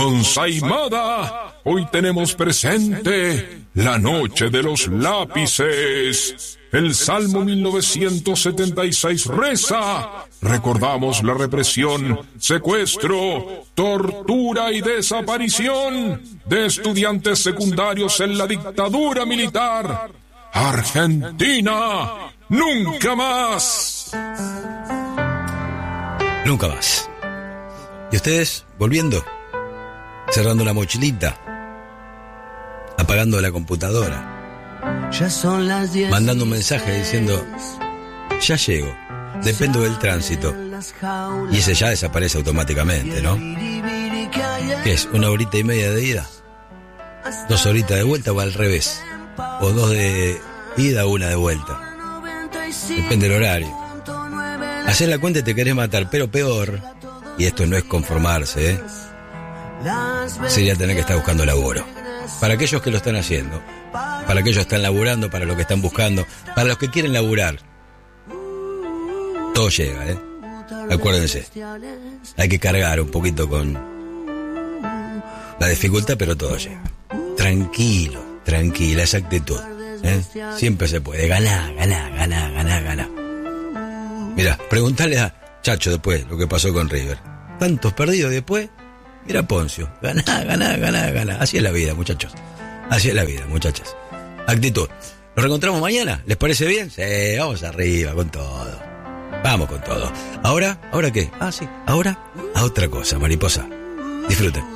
Con Saimada, hoy tenemos presente la noche de los lápices. El Salmo 1976 reza: recordamos la represión, secuestro, tortura y desaparición de estudiantes secundarios en la dictadura militar. Argentina, nunca más. Nunca más. ¿Y ustedes volviendo? Cerrando la mochilita, apagando la computadora, ya son las 10, mandando un mensaje diciendo: ya llego, dependo del tránsito. Y ese ya desaparece automáticamente, ¿no? ¿Qué es? ¿1 horita y media de ida? 2 horitas de vuelta o al revés? ¿O 2 de ida o 1 de vuelta? Depende del horario. Hacer la cuenta y te querés matar, pero peor, y esto no es conformarse, sería tener que estar buscando laburo. Para aquellos que lo están haciendo, para aquellos que están laburando, para los que están buscando, para los que quieren laburar, todo llega, acuérdense. Hay que cargar un poquito con la dificultad, pero todo llega. Tranquilo, tranquila, esa actitud, siempre se puede. Ganá. Mirá, preguntale a Chacho después lo que pasó con River. Tantos perdidos después. Mira Poncio, ganá. Así es la vida, muchachos. Así es la vida, muchachas. Actitud. ¿Nos reencontramos mañana? ¿Les parece bien? Sí, vamos arriba con todo. Vamos con todo. ¿Ahora qué? Sí, ahora a otra cosa, mariposa. Disfruten.